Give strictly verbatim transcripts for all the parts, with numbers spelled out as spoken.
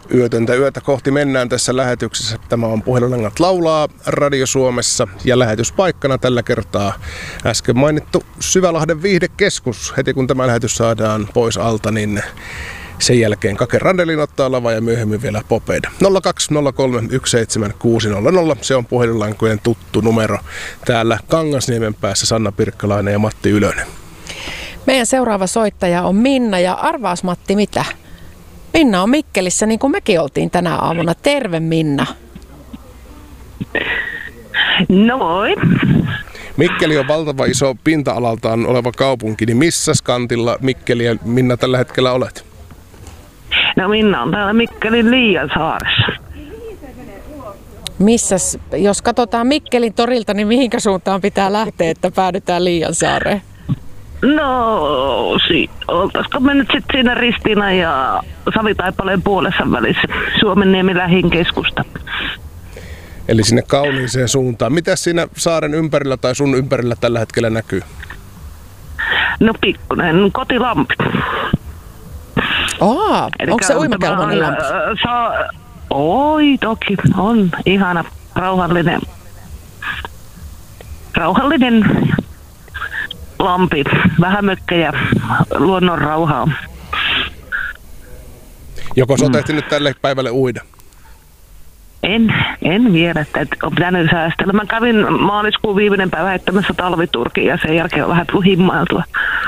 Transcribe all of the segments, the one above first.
Yötöntä yötä kohti mennään tässä lähetyksessä. Tämä on Puhelinlangat laulaa Radio Suomessa ja lähetyspaikkana tällä kertaa äsken mainittu Syvälahden viihdekeskus. Heti kun tämä lähetys saadaan pois alta, niin sen jälkeen Kake Randelin ottaa lava ja myöhemmin vielä Popeida. nolla kaksi nolla kolme yksi seitsemän kuusi nolla nolla. Se on puhelinlankojen tuttu numero. Täällä Kangasniemen päässä Sanna Pirkkalainen ja Matti Ylönen. Meidän seuraava soittaja on Minna ja arvaas Matti mitä? Minna on Mikkelissä niin kuin mekin oltiin tänä aamuna. Terve Minna. Noi. Mikkeli on valtava iso pinta-alaltaan oleva kaupunki, niin missä kantilla Mikkeli ja Minna tällä hetkellä olet? No Minna on täällä Mikkelin Liiansaaressa. Missäs, jos katsotaan Mikkelin torilta, niin mihinkä suuntaan pitää lähteä, että päädytään Liiansaareen? No, si- oltaisiko me nyt sitten siinä Ristiina ja Savitaipaleen puolessa välissä Suomenniemen lähin keskusta. Eli sinne kauniiseen suuntaan. Mitäs siinä saaren ympärillä tai sun ympärillä tällä hetkellä näkyy? No pikkuinen kotilampi. Aa, onko se uimakelpoinen lampi? Sa- Oi, toki on ihana, rauhallinen, rauhallinen lampi, vähän mökkejä, luonnon rauhaa. Joko sä oot ehtinyt tälle päivälle uida? En, en vielä, että on pitänyt säästellä. Mä kävin maaliskuun viimeinen päivä heittämässä talviturkiin ja sen jälkeen on vähän himmailtua.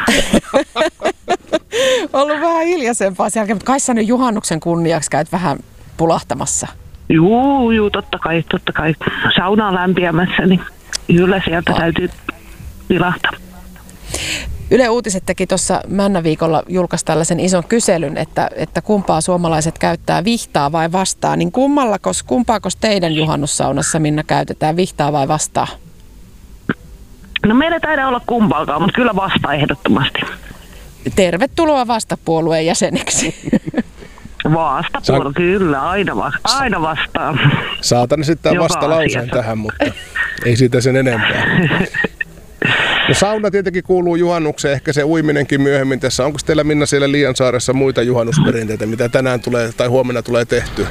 Ollut vähän hiljaisempaa sen jälkeen, mutta kai sä nyt juhannuksen kunniaksi käyt vähän pulahtamassa. Juu, juu, totta kai, totta kai. Sauna on lämpiämässä, niin kyllä sieltä oh. täytyy pilahtaa. Yle Uutiset teki tuossa Männäviikolla julkaisi tällaisen ison kyselyn, että, että kumpaa suomalaiset käyttää, vihtaa vai vastaa. Niin kummallakos, kumpaakos teidän juhannussaunassa, Minna, käytetään, vihtaa vai vastaa? No meillä taidaa olla kumpaakaan, mutta kyllä vastaa ehdottomasti. Tervetuloa vastapuolueen jäseneksi. Vastapuolue, Sa- kyllä, aina, va- aina vastaan. Saatan sitten vastalauseen tähän, mutta ei siitä sen enempää. No sauna tietenkin kuuluu juhannukseen, ehkä se uiminenkin myöhemmin tässä. Onko teillä Minna siellä Liiansaaressa muita juhannusperinteitä, mitä tänään tulee tai huomenna tulee tehtyä?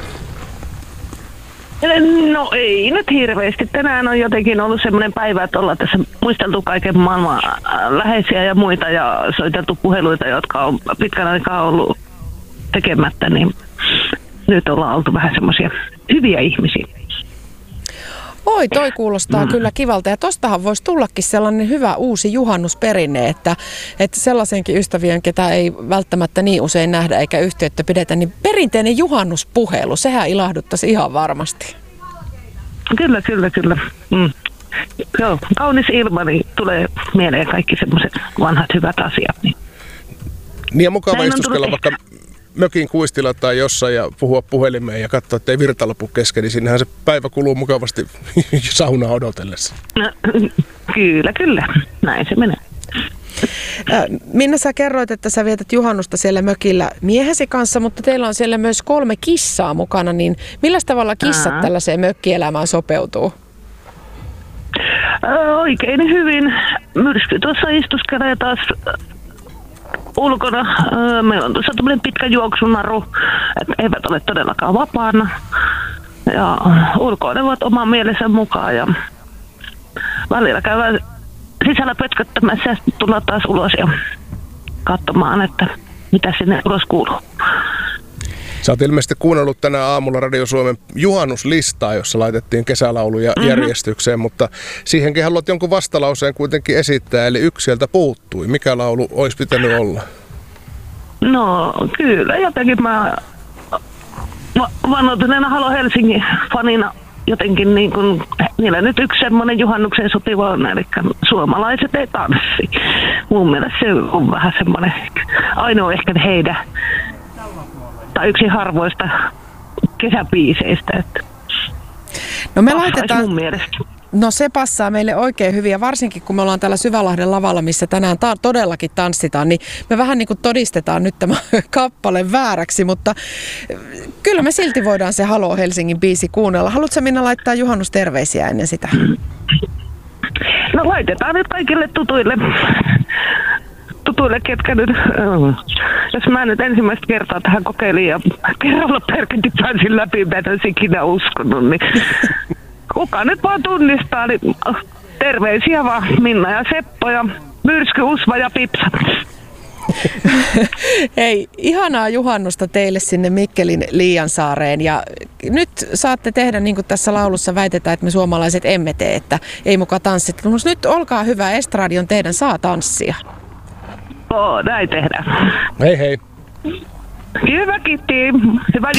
No ei nyt hirveästi. Tänään on jotenkin ollut semmoinen päivä, että ollaan tässä muisteltu kaiken maailman läheisiä ja muita ja soiteltu puheluita, jotka on pitkän aikaa ollut tekemättä, niin nyt ollaan oltu vähän semmoisia hyviä ihmisiä. Oi, toi kuulostaa mm. kyllä kivalta. Ja tostahan voisi tullakin sellainen hyvä uusi juhannusperinne, että, että sellaisenkin ystävien, ketä ei välttämättä niin usein nähdä eikä yhteyttä pidetä, niin perinteinen juhannuspuhelu, sehän ilahduttaisi ihan varmasti. Kyllä, kyllä, kyllä. Mm. Joo, kaunis ilma, niin tulee mieleen kaikki semmoiset vanhat hyvät asiat. Niin, niin ja mukava istuskella vaikka mökin kuistilla tai jossain ja puhua puhelimeen ja katsoa, ettei virta lopu kesken, niin sinnehän se päivä kuluu mukavasti saunaa odotellessa. No, kyllä, kyllä. Näin se menee. Minna, sä kerroit, että sä vietät juhannusta siellä mökillä miehesi kanssa, mutta teillä on siellä myös kolme kissaa mukana, niin millä tavalla kissat Ää. tällaiseen mökkielämään sopeutuu? Ö, oikein hyvin. Myrsky tuossa istuskelee taas ulkona. Meillä on tuossa tämmöinen pitkä juoksunaru, että eivät ole todellakaan vapaana. Ja ulkoilevat oman mielensä mukaan ja välillä käydään sisällä pötköttämässä ja sitten tullaan taas ulos ja katsomaan, että mitä sinne ulos kuuluu. Sä oot ilmeisesti kuunnellut tänä aamulla Radio Suomen juhannuslistaa, jossa laitettiin kesälauluja mm-hmm. järjestykseen, mutta siihenkin haluat jonkun vastalauseen kuitenkin esittää, eli yksi sieltä puuttui. Mikä laulu olisi pitänyt olla? No kyllä, jotenkin mä vannoituneena Halo Helsingin fanina jotenkin niin kuin, niillä nyt yksi semmoinen juhannukseen sopiva on, eli suomalaiset ei tanssi. Mun mielestä se on vähän semmoinen ainoa ehkä heidän, tai yksi harvoista kesäbiiseistä. Että no me laitetaan, mun mielestä. No se passaa meille oikein hyvin ja varsinkin kun me ollaan täällä Syvälahden lavalla, missä tänään ta- todellakin tanssitaan, niin me vähän niin kuin todistetaan nyt tämä kappale vääräksi, mutta kyllä me silti voidaan se Halo Helsingin biisi kuunnella. Haluatko Minna laittaa juhannusterveisiä ennen sitä? No laitetaan nyt kaikille tutuille, tutuille, ketkä nyt, jos mä nyt ensimmäistä kertaa tähän kokeilin ja kerralla perketti pääsin läpi, mä en olisi ikinä uskonut, niin kuka nyt vaan tunnistaa, niin terveisiä vaan Minna ja Seppo ja Myrsky, Usva ja Pipsa. Hei, ihanaa juhannusta teille sinne Mikkelin Liiansaareen ja nyt saatte tehdä niin kuin tässä laulussa väitetään, että me suomalaiset emme tee, että ei muka tanssit. Mutta nyt olkaa hyvä, Estradion teidän saa tanssia. Oo, näin tehdään. Hei hei. Hyvä, kiitti. Hyvä